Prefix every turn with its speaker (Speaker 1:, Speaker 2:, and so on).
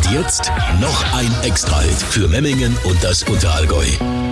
Speaker 1: Und jetzt noch ein Extra-Hit für Memmingen und das Unterallgäu.